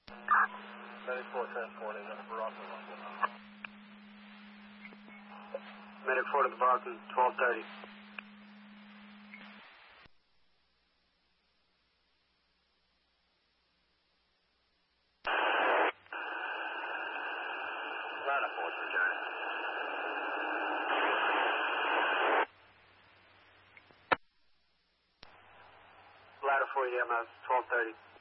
Medic 4 transporting on the Baraka. Medic 4 to the Barton, 1230. Ladder force returning. Ladder 4 EMS, 1230.